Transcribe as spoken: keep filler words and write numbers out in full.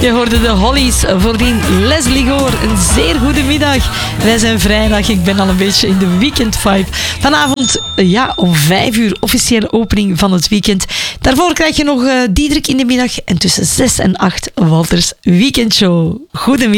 Je hoorde de Hollies, voordien Leslie Gore. Een zeer goede middag. Wij zijn vrijdag, ik ben al een beetje in de weekend vibe. Vanavond, ja, om vijf uur officiële opening van het weekend. Daarvoor krijg je nog uh, Diederik in de middag en tussen zes en acht Walters Weekendshow. Goedemiddag.